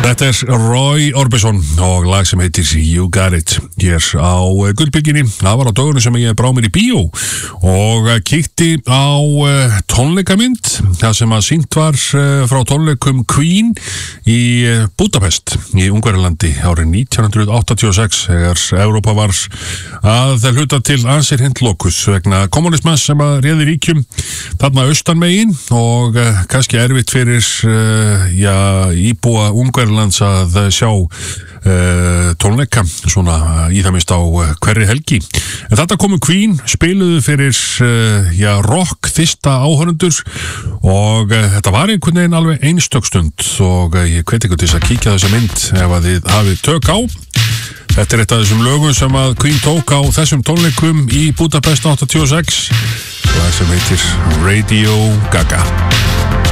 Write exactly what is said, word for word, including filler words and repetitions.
Þetta er Roy Orbison og lag sem heitir You Got It hér á Gullbygginni. Það var á dögunum sem ég brá mér í bíó og kíkti á tónleikamynd það sem að sýnt var frá tónleikum Queen í Budapest í Ungverjalandi árið nítján hundruð áttatíu og sex þegar Evrópa var að hluta til ansir hindlokus vegna kommunismans sem að réði ríkjum þarna austanmegin og kannski erfitt fyrir já, íbúa Ungverjalands að sjá uh, tónleika svona í það minnst á uh, hverri helgi. En þetta komu Queen, spiluðu fyrir uh, já, rock fyrsta áhorfendur og uh, þetta var einhvern veginn alveg einstökstund og uh, ég hvet ykkur til að kíkja þessa mynd ef að þið hafið tök á. Þetta er eitt af þessum lögum sem að Queen tók á þessum tónleikum í Budapest áttatíu og sex og það sem heitir Radio Gaga.